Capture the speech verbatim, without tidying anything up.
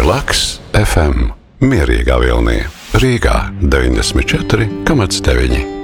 Relaks F M. Mierīgā vilnī. Rīgā deviņdesmit četri komats deviņi.